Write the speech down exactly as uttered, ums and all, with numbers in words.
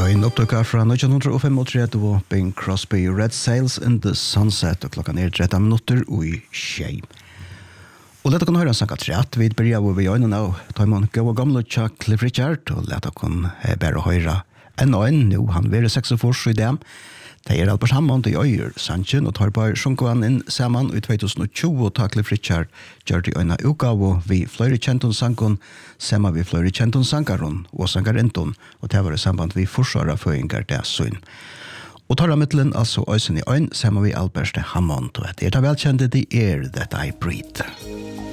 En opptøkker fra nitton trettiofem og Bing Crosby, Red Sails in the Sunset, og klokka er tretten minutter og i tjei. Og leta kan høre en sang trett, vi börjar over i øynene av, tar man gå og gamle Chuck Cliff Richard, og leta kan bare høre en øyn, nå han vil seksogfors i dem. Det er alt på sammen til øyer, Sanchin, og tar bare sjunker inn sammen i tjúgu tjúgu, og tar Cliff Richard gjør det øyne utgav, og vi fløyre kjenton sangen, sammen vi fløyre kjenton sangaren, og sangarenton, og det var i samband vi forsvarer føringer det søgn. Og tar av middelen, altså øysen i øyn, sammen vi Albert Hammond, og det er det velkjente, det er That I Breathe.